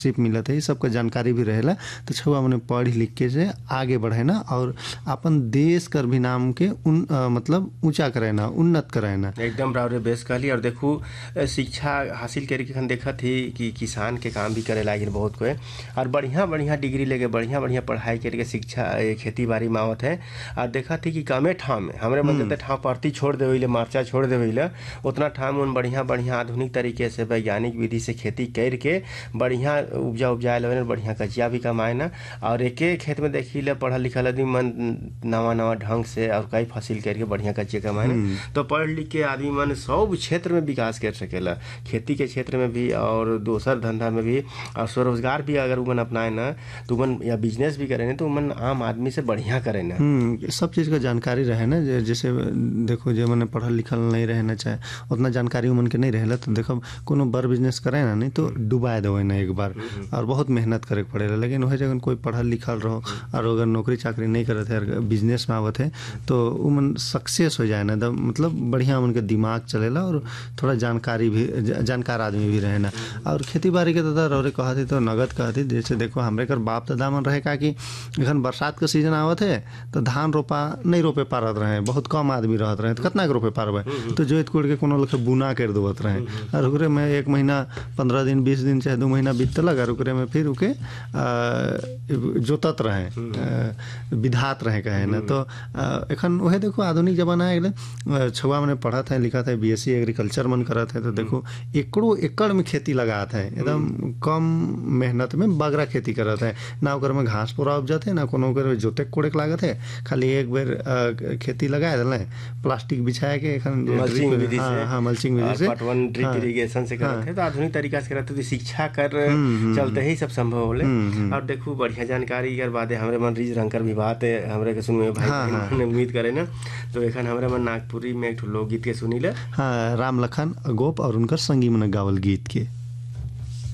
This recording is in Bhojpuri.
शिप मिलत है, सबका जानकारी भी रहेला। तो छुआ मने पढ़ लिख के से आगे बढ़े ना और अपन देश कर भी नाम के मतलब ऊंचा करे ना, उन्नत करे ना। एकदम बराबर बेस कहली। और देखू शिक्षा हासिल करके खन देखा थी कि किसान के काम भी करे लागिल बहुत कोई, और बढ़िया बढ़िया डिग्री लेके बढ़िया बढ़िया पढ़ाई करके शिक्षा खेती बाड़ी में आवत है। और देखा थी कि कमे ठाव में हमरे मन जितने ठाव परती छोड़ देवे मार्चा छोड़ देवे उतना ठाव में बढ़िया बढ़िया आधुनिक तरीके से वैज्ञानिक विधि से खेती करके बढ़िया उपजाए लगे, बढ़िया कचिया भी कमाए ना। और एक खेत में देखी ले पढ़ल लिखल आदमी मन नवा नवा ढंग से और कई फसिल करके बढ़िया कचिया कमाए ना। तो पढ़ लिख के आदमी मन सब क्षेत्र में विकास कर सकेला, खेती के क्षेत्र में भी और दोसर धंधा में भी, और स्वरोजगार भी अगर उमन अपनाए ना तो उमन या बिजनेस भी करे ना तो उमन आम आदमी से बढ़िया करे ना। सब चीज़ का जानकारी रहे ना। जैसे देखो जो मैंने पढ़ल लिखल नहीं रहे ना, चाहे उतना जानकारी उमन के नहीं रहेला, तो देखो कोनो बड़ बिजनेस करे ना नहीं तो डुबा देवे ना एक बार, और बहुत मेहनत करे पड़ेला। लेकिन वही जगह कोई पढ़ल लिखल रहो और अगर नौकरी चाकरी नहीं करत है, अगर बिजनेस में आवत है तो उमन सक्सेस हो जाए ना, मतलब बढ़िया उनके दिमाग चलेला और थोड़ा जानकारी भी जानकार आदमी भी रहे ना। और खेती बाड़ी के दादा रौरे कहती तो नगद कहती, जैसे देखो हमरे कर बाप दादा मन रहे का कि एखन बरसात का सीजन आवत है तो धान रोपा नहीं रोपे पारत रहे, बहुत कम आदमी रहत रहे, तो कितना के रोपे पारबे, तो जोत कोड़ के कोनो लखे बुना कर देवत रहे। और ओकरे में 1 महीना 15 दिन 20 दिन चाहे 2 महीना बीतलक, और ओकरे में फिर उके जोतत रहे, विधात रहे कहे ना। तो एखन वह देखो आधुनिक जमाना है, छुआ मैंने पढ़ा था लिखा था बीएससी एग्रीकल्चर मन करा था, तो देखो एकड़ों एकड़ में खेती लगात है, एकदम कम मेहनत में बगरा खेती करत है ना। ओकर में घास पूरा उपजत है ना, कोनो ओकर जोते कोड़े के लागत है, खाली एक बेर खेती लगाए दले प्लास्टिक बिछाए के मल्चिंग विधि से, हाँ मल्चिंग विधि से, पटवन ड्रिप इरिगेशन से करते हैं। तो आधुनिक तरीका से करते तो शिक्षा कर चलते ही सब संभव होले। और देखो बढ़िया जानकारी कर बातें हमरे मन रीज रंकर भी बात है हमरे के सुने भाई ने उम्मीद करे ना। तो एखन हमरे मन नागपुरी में एक लोकगीत के सुनी ले, हाँ राम लखन गोप और उनकर संगी मन गावल गीत के।